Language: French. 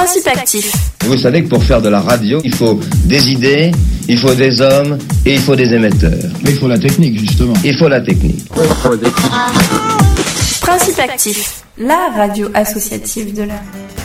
Principe actif. Vous savez que pour faire de la radio, il faut des idées, il faut des hommes et il faut des émetteurs. Mais il faut la technique, justement. Il faut la technique. Principe actif, la radio associative de la